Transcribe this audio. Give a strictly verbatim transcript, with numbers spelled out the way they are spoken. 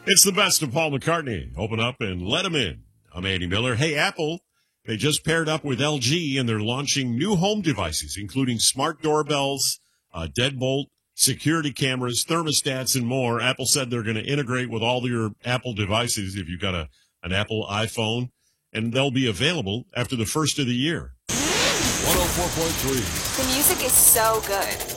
It's the best of Paul McCartney. Open up and let him in. I'm Andy Miller. Hey, Apple, they just paired up with L G, and they're launching new home devices, including smart doorbells, uh, deadbolt, security cameras, thermostats, and more. Apple said they're going to integrate with all your Apple devices if you've got a, an Apple iPhone, and they'll be available after the first of the year. one oh four point three. The music is so good.